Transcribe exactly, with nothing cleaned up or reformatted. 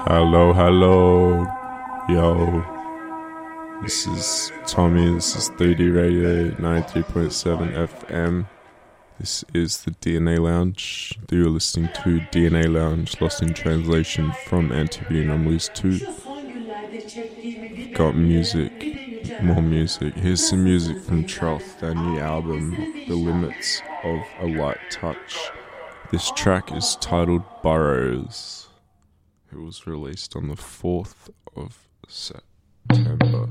Hello, hello, yo. This is Tommy. This is three D Radio ninety-three point seven F M. This is the D N A Lounge. You're listening to D N A Lounge, Lost in Translation from Antibi Anomalies two. We've got music, more music. Here's some music from Troth, their new album, The Limits of a Light Touch. This track is titled Burrows. It was released on the fourth of September.